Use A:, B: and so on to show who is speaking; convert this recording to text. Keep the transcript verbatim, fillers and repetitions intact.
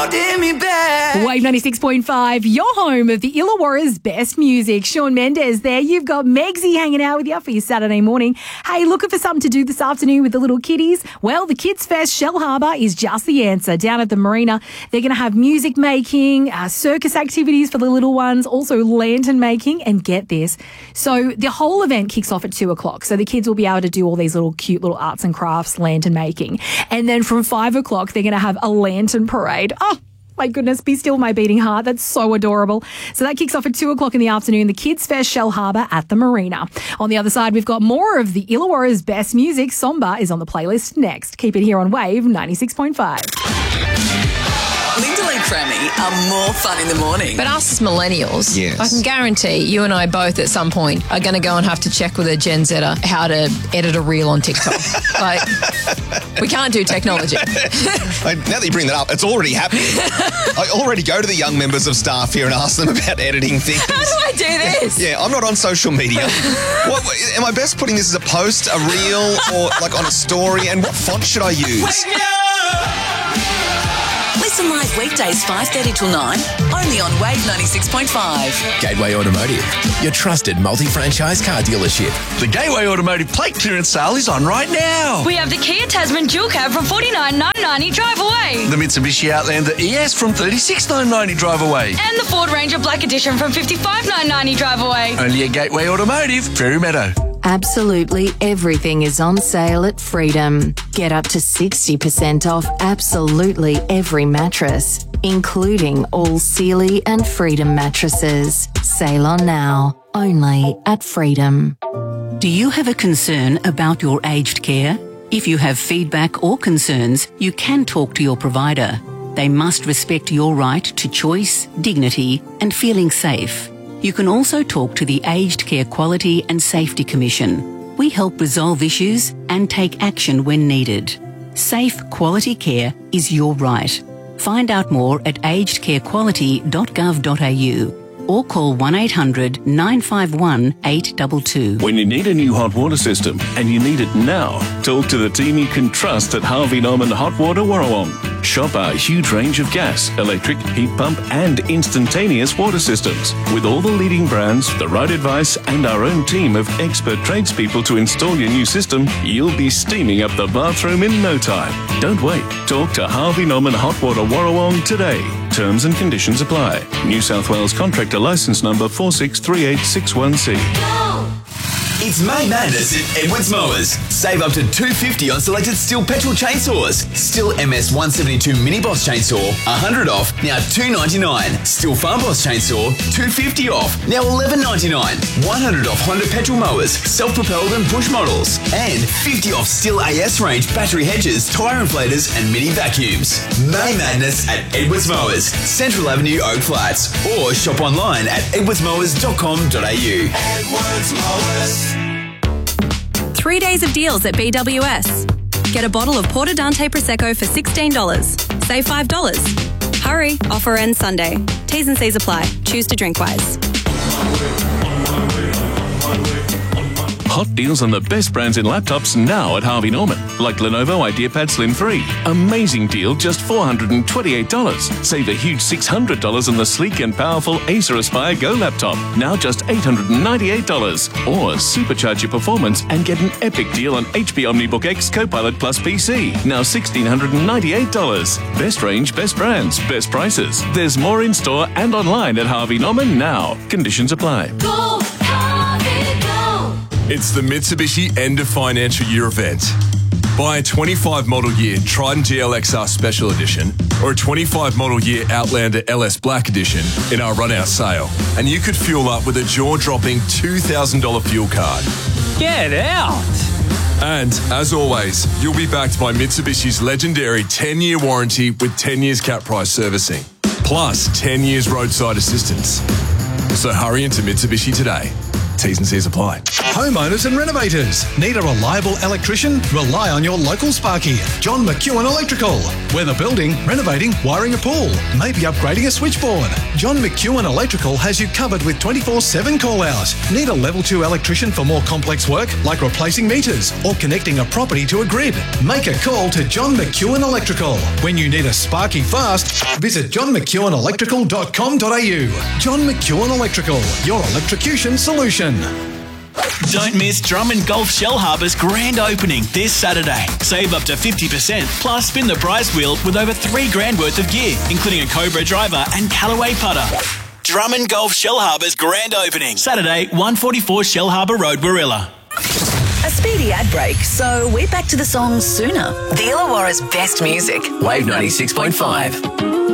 A: holding me back.
B: Wave ninety-six point five, your home of the Illawarra's best music. Shawn Mendes there. You've got Megsy hanging out with you for your Saturday morning. Hey, looking for something to do this afternoon with the little kiddies? Well, the Kids Fest Shell Harbour is just the answer. Down at the marina, they're going to have music making, uh, circus activities for the little ones, also lantern making, and get this. So the whole event kicks off at two o'clock. So the kids will be able to do all these little cute little arts and crafts, lantern making. And then from five o'clock, they're going to have a lantern parade. Oh, my goodness, be still my beating heart. That's so adorable. So that kicks off at two o'clock in the afternoon, the Kids Fest Shell Harbour at the marina. On the other side, we've got more of the Illawarra's best music. Somba is on the playlist next. Keep it here on Wave ninety-six point five.
A: Linda Lee Crammy are more fun in the morning.
C: But us as millennials,
D: Yes.
C: I can guarantee you and I both at some point are going to go and have to check with a Gen Zer how to edit a reel on TikTok. Like, we can't do technology.
D: Like, now that you bring that up, it's already happening. I already go to the young members of staff here and ask them about editing things.
C: How do I do this?
D: Yeah, I'm not on social media. What, am I best putting this as a post, a reel, or like on a story? And what font should I use?
A: Listen live weekdays five thirty till nine, only on Wave ninety-six point five.
E: Gateway Automotive, your trusted multi-franchise car dealership.
F: The Gateway Automotive plate clearance sale is on right now.
G: We have the Kia Tasman dual cab from forty-nine thousand nine hundred ninety drive away.
F: The Mitsubishi Outlander E S from thirty-six thousand nine hundred ninety drive away.
G: And the Ford Ranger Black Edition from fifty-five thousand nine hundred ninety drive away.
F: Only at Gateway Automotive, Fairy Meadow.
H: Absolutely everything is on sale at Freedom. Get up to sixty percent off absolutely every mattress, including all Sealy and Freedom mattresses. Sale on now, only at Freedom.
I: Do you have a concern about your aged care? If you have feedback or concerns, you can talk to your provider. They must respect your right to choice, dignity, and feeling safe. You can also talk to the Aged Care Quality and Safety Commission. We help resolve issues and take action when needed. Safe, quality care is your right. Find out more at aged care quality dot gov dot a u or call one eight hundred nine five one eight two two.
J: When you need a new hot water system and you need it now, talk to the team you can trust at Harvey Norman Hot Water Warrawong. Shop our huge range of gas, electric, heat pump and instantaneous water systems. With all the leading brands, the right advice and our own team of expert tradespeople to install your new system, you'll be steaming up the bathroom in no time. Don't wait. Talk to Harvey Norman Hot Water Warrawong today. Terms and conditions apply. New South Wales Contractor Licence Number four six three eight six one C.
K: It's May Madness at Edwards Mowers. Save up to two hundred fifty dollars on selected Stihl petrol chainsaws. Stihl M S one seventy-two Mini Boss chainsaw, one hundred dollars off, now two ninety-nine. Stihl Farm Boss chainsaw, two hundred fifty dollars off, now eleven ninety-nine. one hundred dollars off Honda petrol mowers, self-propelled and push models. And fifty dollars off Stihl A S range battery hedges, tyre inflators and mini vacuums. May Madness at Edwards Mowers, Central Avenue, Oak Flats. Or shop online at edwards mowers dot com dot a u. Edwards Mowers.
L: Three days of deals at B W S. Get a bottle of Porto Dante Prosecco for sixteen dollars. Save five dollars. Hurry, offer ends Sunday. T's and C's apply. Choose to drink wise.
J: Hot deals on the best brands in laptops now at Harvey Norman. Like Lenovo IdeaPad Slim three. Amazing deal, just four hundred twenty-eight dollars. Save a huge six hundred dollars on the sleek and powerful Acer Aspire Go laptop. Now just eight hundred ninety-eight dollars. Or supercharge your performance and get an epic deal on H P OmniBook X Copilot Plus P C. Now one thousand six hundred ninety-eight dollars. Best range, best brands, best prices. There's more in store and online at Harvey Norman now. Conditions apply.
M: Go, Harvey, go. It's the Mitsubishi End of Financial Year event. Buy a twenty-five model year Triton G L X R Special Edition or a twenty-five model year Outlander L S Black Edition in our run-out sale, and you could fuel up with a jaw-dropping two thousand dollars fuel card.
N: Get out!
M: And, as always, you'll be backed by Mitsubishi's legendary ten-year warranty with ten years cap price servicing, plus ten years roadside assistance. So hurry into Mitsubishi today. T's and C's apply.
N: Homeowners and renovators. Need a reliable electrician? Rely on your local Sparky, John McEwen Electrical. Whether building, renovating, wiring a pool, maybe upgrading a switchboard, John McEwen Electrical has you covered with twenty-four seven call-out. Need a level two electrician for more complex work like replacing meters or connecting a property to a grid? Make a call to John McEwen Electrical. When you need a Sparky fast, visit john mcewen electrical dot com dot a u. John McEwen Electrical, your electrocution solution.
O: Don't miss Drummond Golf Shell Harbour's grand opening this Saturday. Save up to fifty percent, plus spin the prize wheel with over three grand worth of gear, including a Cobra driver and Callaway putter. Drummond Golf Shell Harbour's grand opening, Saturday, one forty-four Shell Harbour Road, Warilla.
A: A speedy ad break, so we're back to the song sooner. The Illawarra's best music.
E: Wave ninety-six point five.